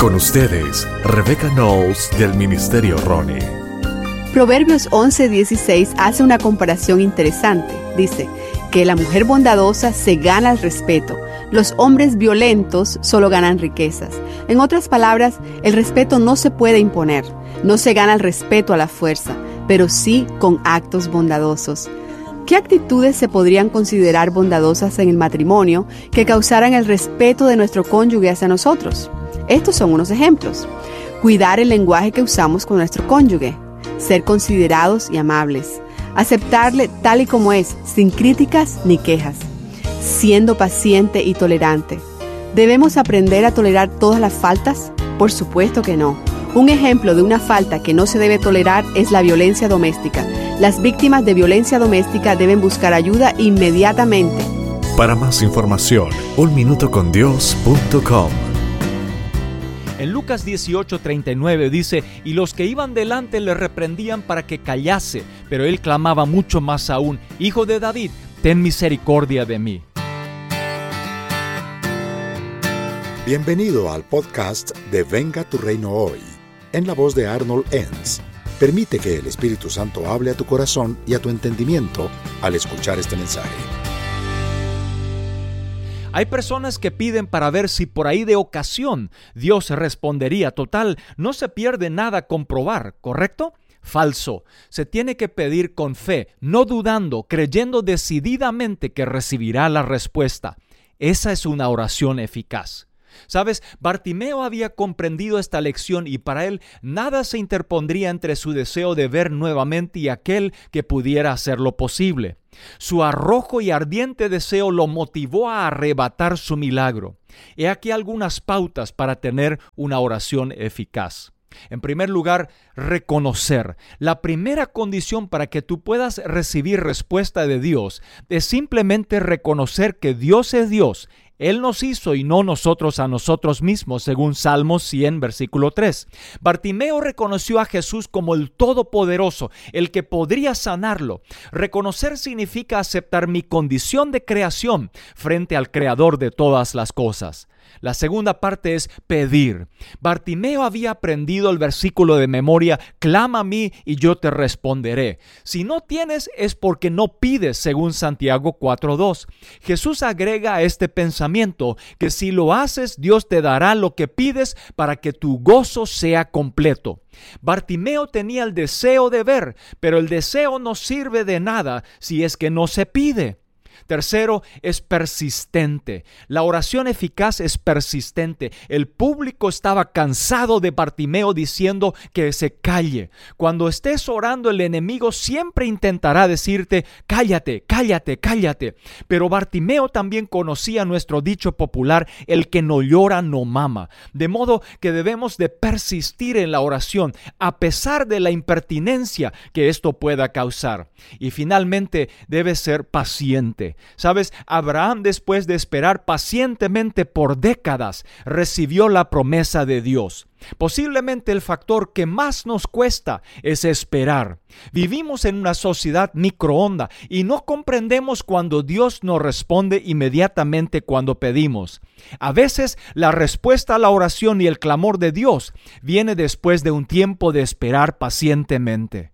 Con ustedes, Rebecca Knowles del Ministerio Roni. Proverbios 11:16 hace una comparación interesante. Dice que la mujer bondadosa se gana el respeto. Los hombres violentos solo ganan riquezas. En otras palabras, el respeto no se puede imponer. No se gana el respeto a la fuerza, pero sí con actos bondadosos. ¿Qué actitudes se podrían considerar bondadosas en el matrimonio que causaran el respeto de nuestro cónyuge hacia nosotros? Estos son unos ejemplos. Cuidar el lenguaje que usamos con nuestro cónyuge. Ser considerados y amables. Aceptarle tal y como es, sin críticas ni quejas. Siendo paciente y tolerante. ¿Debemos aprender a tolerar todas las faltas? Por supuesto que no. Un ejemplo de una falta que no se debe tolerar es la violencia doméstica. Las víctimas de violencia doméstica deben buscar ayuda inmediatamente. Para más información, unminutocondios.com. En Lucas 18:39 dice: y los que iban delante le reprendían para que callase, pero él clamaba mucho más aún: Hijo de David, ten misericordia de mí. Bienvenido al podcast de Venga tu Reino Hoy, en la voz de Arnold Enns. Permite que el Espíritu Santo hable a tu corazón y a tu entendimiento al escuchar este mensaje. Hay personas que piden para ver si por ahí de ocasión Dios respondería. Total, no se pierde nada con probar, ¿correcto? Falso. Se tiene que pedir con fe, no dudando, creyendo decididamente que recibirá la respuesta. Esa es una oración eficaz. ¿Sabes? Bartimeo había comprendido esta lección y para él nada se interpondría entre su deseo de ver nuevamente y aquel que pudiera hacerlo posible. Su arrojo y ardiente deseo lo motivó a arrebatar su milagro. He aquí algunas pautas para tener una oración eficaz. En primer lugar, reconocer. La primera condición para que tú puedas recibir respuesta de Dios es simplemente reconocer que Dios es Dios. Él nos hizo y no nosotros a nosotros mismos, según Salmos 100, versículo 3. Bartimeo reconoció a Jesús como el Todopoderoso, el que podría sanarlo. Reconocer significa aceptar mi condición de creación frente al Creador de todas las cosas. La segunda parte es pedir. Bartimeo había aprendido el versículo de memoria: clama a mí y yo te responderé. Si no tienes es porque no pides, según Santiago 4:2. Jesús agrega a este pensamiento que si lo haces, Dios te dará lo que pides para que tu gozo sea completo. Bartimeo tenía el deseo de ver, pero el deseo no sirve de nada si es que no se pide. Tercero, es persistente. La oración eficaz es persistente. El público estaba cansado de Bartimeo diciendo que se calle. Cuando estés orando, el enemigo siempre intentará decirte: cállate, cállate, cállate. Pero Bartimeo también conocía nuestro dicho popular: el que no llora no mama. De modo que debemos de persistir en la oración a pesar de la impertinencia que esto pueda causar. Y finalmente, debe ser paciente. ¿Sabes? Abraham, después de esperar pacientemente por décadas, recibió la promesa de Dios. Posiblemente el factor que más nos cuesta es esperar. Vivimos en una sociedad microonda y no comprendemos cuando Dios nos responde inmediatamente cuando pedimos. A veces la respuesta a la oración y el clamor de Dios viene después de un tiempo de esperar pacientemente.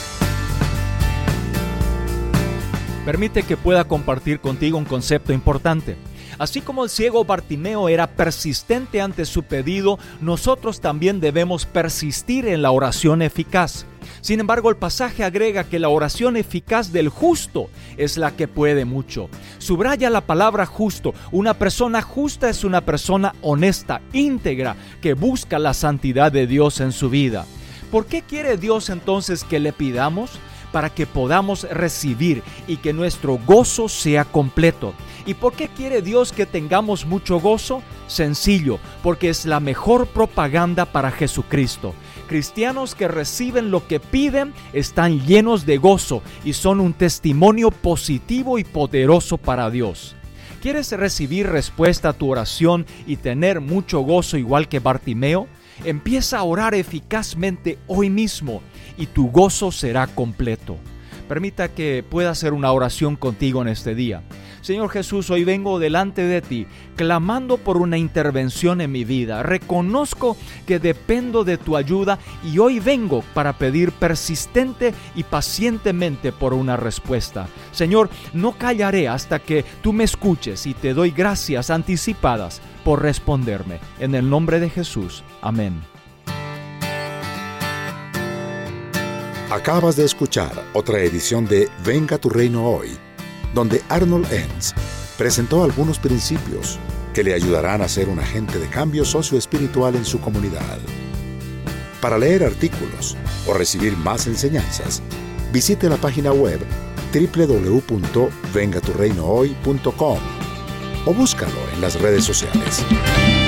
Permite que pueda compartir contigo un concepto importante. Así como el ciego Bartimeo era persistente ante su pedido, nosotros también debemos persistir en la oración eficaz. Sin embargo, el pasaje agrega que la oración eficaz del justo es la que puede mucho. Subraya la palabra justo. Una persona justa es una persona honesta, íntegra, que busca la santidad de Dios en su vida. ¿Por qué quiere Dios entonces que le pidamos? Para que podamos recibir y que nuestro gozo sea completo. ¿Y por qué quiere Dios que tengamos mucho gozo? Sencillo, porque es la mejor propaganda para Jesucristo. Cristianos que reciben lo que piden están llenos de gozo y son un testimonio positivo y poderoso para Dios. ¿Quieres recibir respuesta a tu oración y tener mucho gozo igual que Bartimeo? Empieza a orar eficazmente hoy mismo y tu gozo será completo. Permita que pueda hacer una oración contigo en este día. Señor Jesús, hoy vengo delante de ti, clamando por una intervención en mi vida. Reconozco que dependo de tu ayuda y hoy vengo para pedir persistente y pacientemente por una respuesta. Señor, no callaré hasta que tú me escuches y te doy gracias anticipadas por responderme. En el nombre de Jesús. Amén. Acabas de escuchar otra edición de Venga tu Reino Hoy, donde Arnold Enns presentó algunos principios que le ayudarán a ser un agente de cambio socioespiritual en su comunidad. Para leer artículos o recibir más enseñanzas, visite la página web www.vengaturreinohoy.com o búscalo en las redes sociales.